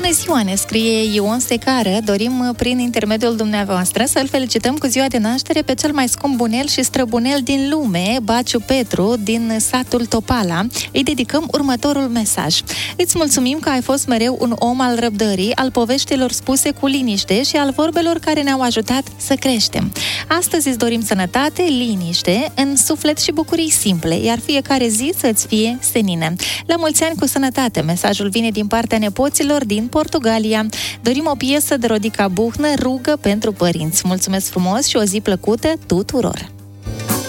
Bună ziua, ne scrie Ion Secară. Dorim prin intermediul dumneavoastră să-l felicităm cu ziua de naștere pe cel mai scump bunel și străbunel din lume, Baciu Petru, din satul Topala. Îi dedicăm următorul mesaj. Îți mulțumim că ai fost mereu un om al răbdării, al poveștilor spuse cu liniște și al vorbelor care ne-au ajutat să creștem. Astăzi îți dorim sănătate, liniște, în suflet și bucurii simple, iar fiecare zi să-ți fie senină. La mulți ani cu sănătate. Mesajul vine din partea nepoților din Portugalia. Dorim o piesă de Rodica Buhnă, Rugă pentru părinți. Mulțumesc frumos și o zi plăcută tuturor!